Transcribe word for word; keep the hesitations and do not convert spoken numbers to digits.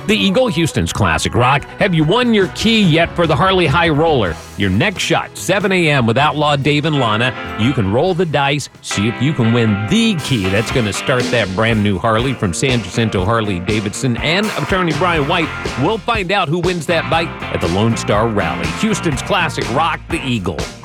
The Eagle, Houston's classic rock. Have you won your key yet for the Harley High Roller? Your next shot, seven a.m. with Outlaw Dave and Lana. You can roll the dice, see if you can win the key that's going to start that brand new Harley from San Jacinto Harley-Davidson and attorney Brian White. We'll find out who wins that bike at the Lone Star Rally. Houston's classic rock, the Eagle.